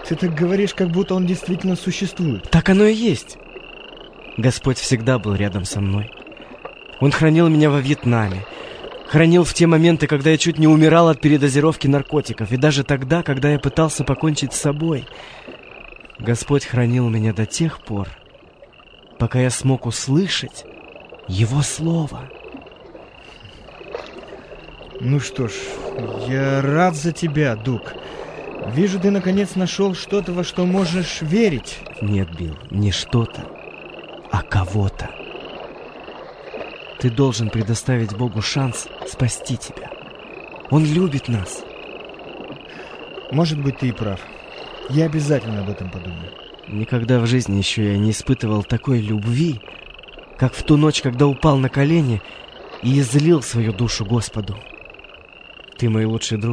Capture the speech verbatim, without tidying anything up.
Ты так говоришь, как будто он действительно существует. Так оно и есть. Господь всегда был рядом со мной. Он хранил меня во Вьетнаме. Хранил в те моменты, когда я чуть не умирал от передозировки наркотиков. И даже тогда, когда я пытался покончить с собой. Господь хранил меня до тех пор, пока я смог услышать Его Слово. Ну что ж, я рад за тебя, Дуг. Вижу, ты наконец нашел что-то, во что можешь верить. Нет, Билл, не что-то, а кого-то. Ты должен предоставить Богу шанс спасти тебя. Он любит нас. Может быть, ты и прав. Я обязательно об этом подумаю. Никогда в жизни еще я не испытывал такой любви, как в ту ночь, когда упал на колени и излил свою душу Господу. Ты мой лучший друг.